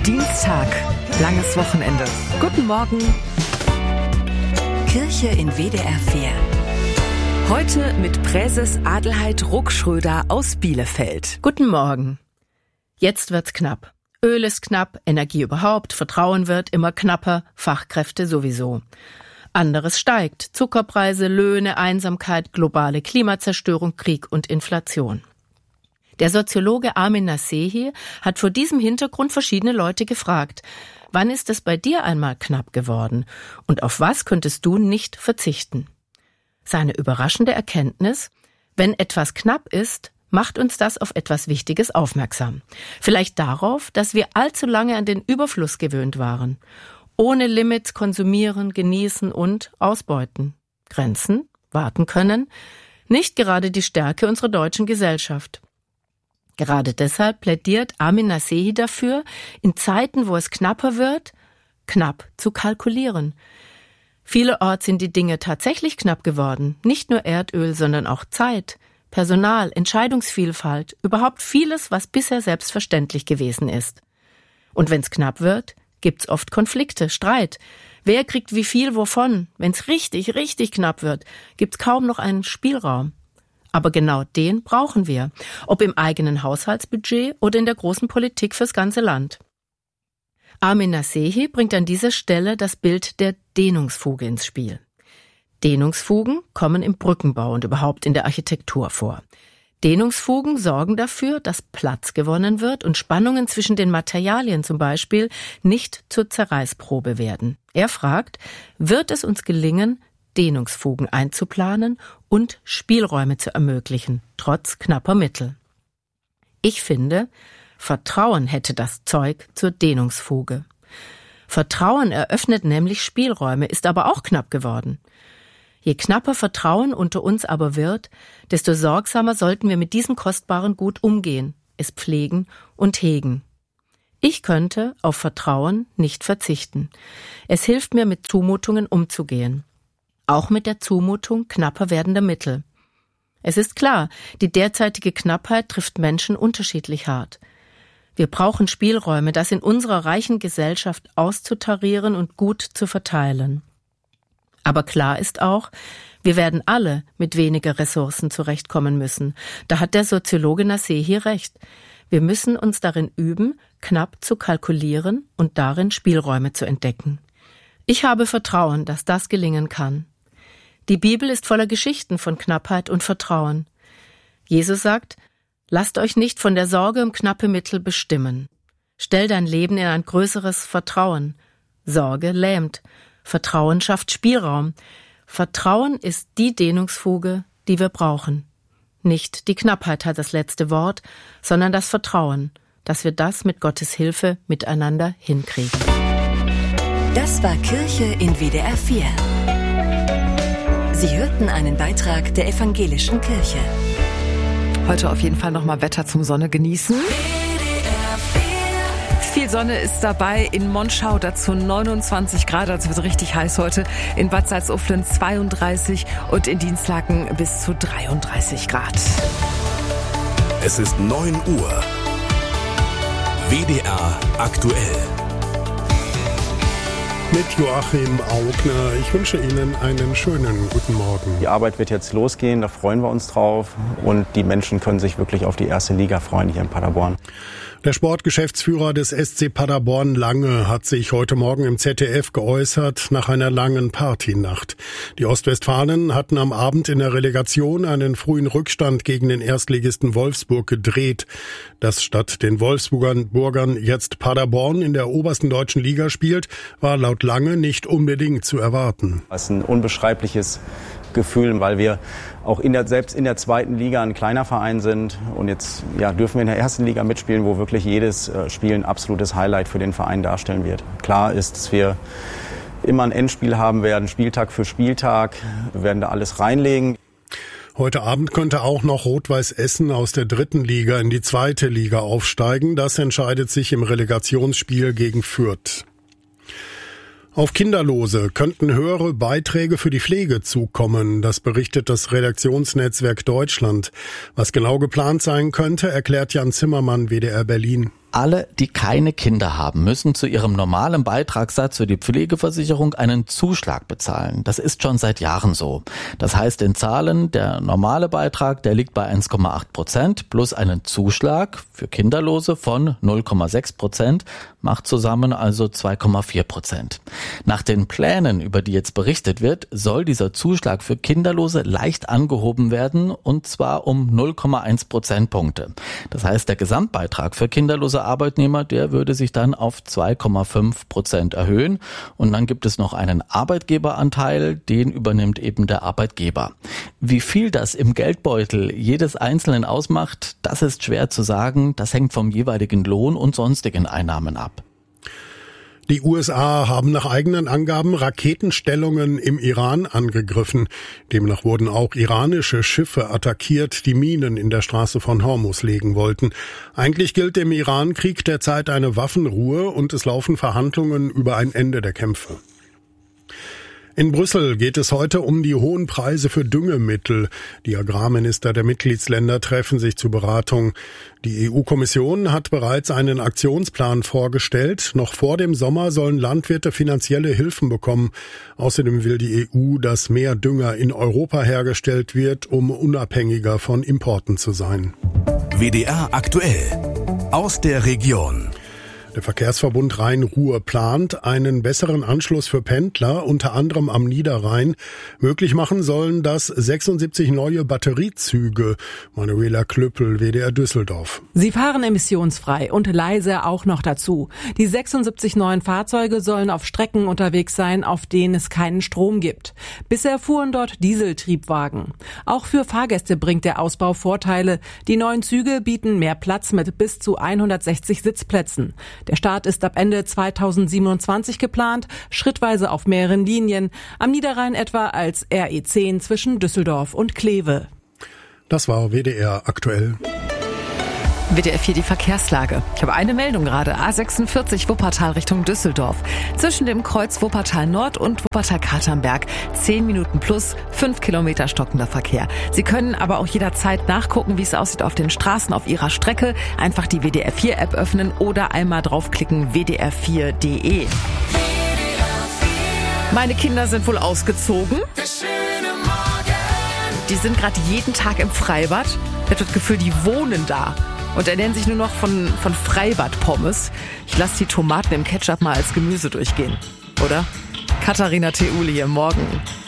Dienstag, langes Wochenende. Guten Morgen. Kirche in WDR 4. Heute mit Präses Adelheid Ruckschröder aus Bielefeld. Guten Morgen. Jetzt wird's knapp. Öl ist knapp, Energie überhaupt, Vertrauen wird immer knapper, Fachkräfte sowieso. Anderes steigt. Zuckerpreise, Löhne, Einsamkeit, globale Klimazerstörung, Krieg und Inflation. Der Soziologe Armin Nasehi hat vor diesem Hintergrund verschiedene Leute gefragt, wann ist es bei dir einmal knapp geworden und auf was könntest du nicht verzichten? Seine überraschende Erkenntnis, wenn etwas knapp ist, macht uns das auf etwas Wichtiges aufmerksam. Vielleicht darauf, dass wir allzu lange an den Überfluss gewöhnt waren. Ohne Limits konsumieren, genießen und ausbeuten. Grenzen, warten können, nicht gerade die Stärke unserer deutschen Gesellschaft. Gerade deshalb plädiert Armin Nasehi dafür, in Zeiten, wo es knapper wird, knapp zu kalkulieren. Vielerorts sind die Dinge tatsächlich knapp geworden. Nicht nur Erdöl, sondern auch Zeit, Personal, Entscheidungsvielfalt, überhaupt vieles, was bisher selbstverständlich gewesen ist. Und wenn's knapp wird, gibt's oft Konflikte, Streit. Wer kriegt wie viel wovon? Wenn's richtig, richtig knapp wird, gibt's kaum noch einen Spielraum. Aber genau den brauchen wir, ob im eigenen Haushaltsbudget oder in der großen Politik fürs ganze Land. Armin Nasehi bringt an dieser Stelle das Bild der Dehnungsfuge ins Spiel. Dehnungsfugen kommen im Brückenbau und überhaupt in der Architektur vor. Dehnungsfugen sorgen dafür, dass Platz gewonnen wird und Spannungen zwischen den Materialien zum Beispiel nicht zur Zerreißprobe werden. Er fragt, wird es uns gelingen, Dehnungsfugen einzuplanen und Spielräume zu ermöglichen, trotz knapper Mittel? Ich finde, Vertrauen hätte das Zeug zur Dehnungsfuge. Vertrauen eröffnet nämlich Spielräume, ist aber auch knapp geworden. Je knapper Vertrauen unter uns aber wird, desto sorgsamer sollten wir mit diesem kostbaren Gut umgehen, es pflegen und hegen. Ich könnte auf Vertrauen nicht verzichten. Es hilft mir, mit Zumutungen umzugehen. Auch mit der Zumutung knapper werdender Mittel. Es ist klar, die derzeitige Knappheit trifft Menschen unterschiedlich hart. Wir brauchen Spielräume, das in unserer reichen Gesellschaft auszutarieren und gut zu verteilen. Aber klar ist auch, wir werden alle mit weniger Ressourcen zurechtkommen müssen. Da hat der Soziologe Nasehi recht. Wir müssen uns darin üben, knapp zu kalkulieren und darin Spielräume zu entdecken. Ich habe Vertrauen, dass das gelingen kann. Die Bibel ist voller Geschichten von Knappheit und Vertrauen. Jesus sagt, lasst euch nicht von der Sorge um knappe Mittel bestimmen. Stell dein Leben in ein größeres Vertrauen. Sorge lähmt. Vertrauen schafft Spielraum. Vertrauen ist die Dehnungsfuge, die wir brauchen. Nicht die Knappheit hat das letzte Wort, sondern das Vertrauen, dass wir das mit Gottes Hilfe miteinander hinkriegen. Das war Kirche in WDR 4. Sie hörten einen Beitrag der Evangelischen Kirche. Heute auf jeden Fall nochmal Wetter zum Sonne genießen. Viel Sonne ist dabei in Monschau, dazu 29 Grad, also wird richtig heiß heute. In Bad Salzuflen 32 und in Dinslaken bis zu 33 Grad. Es ist 9 Uhr. WDR aktuell. Mit Joachim Augner. Ich wünsche Ihnen einen schönen guten Morgen. Die Arbeit wird jetzt losgehen, da freuen wir uns drauf. Und die Menschen können sich wirklich auf die erste Liga freuen hier in Paderborn. Der Sportgeschäftsführer des SC Paderborn Lange hat sich heute Morgen im ZDF geäußert nach einer langen Partynacht. Die Ostwestfalen hatten am Abend in der Relegation einen frühen Rückstand gegen den Erstligisten Wolfsburg gedreht. Dass statt den Wolfsburgern jetzt Paderborn in der obersten deutschen Liga spielt, war laut Lange nicht unbedingt zu erwarten. Das ist ein unbeschreibliches Gefühl, weil wir auch selbst in der zweiten Liga ein kleiner Verein sind und jetzt dürfen wir in der ersten Liga mitspielen, wo wirklich jedes Spiel ein absolutes Highlight für den Verein darstellen wird. Klar ist, dass wir immer ein Endspiel haben werden, Spieltag für Spieltag, wir werden da alles reinlegen. Heute Abend könnte auch noch Rot-Weiß Essen aus der dritten Liga in die zweite Liga aufsteigen. Das entscheidet sich im Relegationsspiel gegen Fürth. Auf Kinderlose könnten höhere Beiträge für die Pflege zukommen. Das berichtet das Redaktionsnetzwerk Deutschland. Was genau geplant sein könnte, erklärt Jan Zimmermann, WDR Berlin. Alle, die keine Kinder haben, müssen zu ihrem normalen Beitragssatz für die Pflegeversicherung einen Zuschlag bezahlen. Das ist schon seit Jahren so. Das heißt in Zahlen, der normale Beitrag, der liegt bei 1,8% plus einen Zuschlag für Kinderlose von 0,6%, macht zusammen also 2,4%. Nach den Plänen, über die jetzt berichtet wird, soll dieser Zuschlag für Kinderlose leicht angehoben werden, und zwar um 0,1 Prozentpunkte. Das heißt, der Gesamtbeitrag für kinderlose Arbeitnehmer, der würde sich dann auf 2,5% erhöhen. Und dann gibt es noch einen Arbeitgeberanteil, den übernimmt eben der Arbeitgeber. Wie viel das im Geldbeutel jedes Einzelnen ausmacht, das ist schwer zu sagen. Das hängt vom jeweiligen Lohn und sonstigen Einnahmen ab. Die USA haben nach eigenen Angaben Raketenstellungen im Iran angegriffen. Demnach wurden auch iranische Schiffe attackiert, die Minen in der Straße von Hormuz legen wollten. Eigentlich gilt im Iran-Krieg derzeit eine Waffenruhe und es laufen Verhandlungen über ein Ende der Kämpfe. In Brüssel geht es heute um die hohen Preise für Düngemittel. Die Agrarminister der Mitgliedsländer treffen sich zur Beratung. Die EU-Kommission hat bereits einen Aktionsplan vorgestellt. Noch vor dem Sommer sollen Landwirte finanzielle Hilfen bekommen. Außerdem will die EU, dass mehr Dünger in Europa hergestellt wird, um unabhängiger von Importen zu sein. WDR aktuell aus der Region. Der Verkehrsverbund Rhein-Ruhr plant, einen besseren Anschluss für Pendler, unter anderem am Niederrhein. Möglich machen sollen das 76 neue Batteriezüge. Manuela Klüppel, WDR Düsseldorf. Sie fahren emissionsfrei und leise auch noch dazu. Die 76 neuen Fahrzeuge sollen auf Strecken unterwegs sein, auf denen es keinen Strom gibt. Bisher fuhren dort Dieseltriebwagen. Auch für Fahrgäste bringt der Ausbau Vorteile. Die neuen Züge bieten mehr Platz mit bis zu 160 Sitzplätzen. Der Start ist ab Ende 2027 geplant, schrittweise auf mehreren Linien, am Niederrhein etwa als RE10 zwischen Düsseldorf und Kleve. Das war WDR aktuell. WDR 4 die Verkehrslage. Ich habe eine Meldung gerade. A46 Wuppertal Richtung Düsseldorf. Zwischen dem Kreuz Wuppertal Nord und Wuppertal-Katernberg 10 Minuten plus 5 Kilometer stockender Verkehr. Sie können aber auch jederzeit nachgucken, wie es aussieht auf den Straßen auf Ihrer Strecke. Einfach die WDR 4 App öffnen oder einmal draufklicken wdr4.de. Meine Kinder sind wohl ausgezogen. Die sind gerade jeden Tag im Freibad. Ich habe das Gefühl, die wohnen da. Und ernähren sich nur noch von Freibad-Pommes. Ich lasse die Tomaten im Ketchup mal als Gemüse durchgehen, oder? Katharina Theuli hier, morgen.